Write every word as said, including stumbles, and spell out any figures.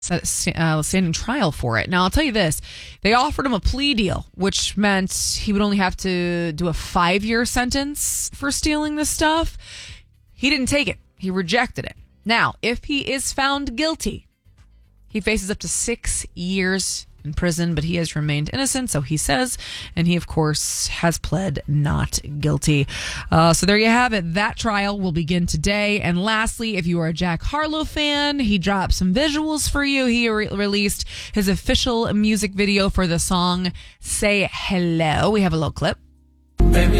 uh, standing trial for it. Now, I'll tell you this. They offered him a plea deal, which meant he would only have to do a five-year sentence for stealing this stuff. He didn't take it. He rejected it. Now, if he is found guilty, he faces up to six years in prison, but he has remained innocent, so he says, and he, of course, has pled not guilty. Uh, so there you have it. That trial will begin today. And lastly, if you are a Jack Harlow fan, he dropped some visuals for you. He re- released his official music video for the song Say Hello. We have a little clip. Baby,